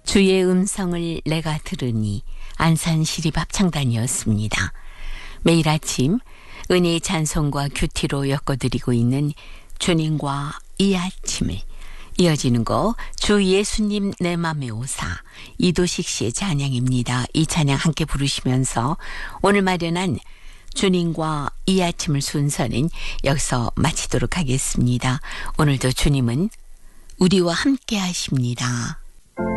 주의 음성을 내가 들으니 안산시립합창단이었습니다. 매일 아침 은혜의 찬송과 큐티로 엮어드리고 있는 주님과 이 아침을, 이어지는 거 주 예수님 내 맘에 오사 이도식 씨의 찬양입니다. 이 찬양 함께 부르시면서 오늘 마련한 주님과 이 아침을 순서는 여기서 마치도록 하겠습니다. 오늘도 주님은 우리와 함께 하십니다.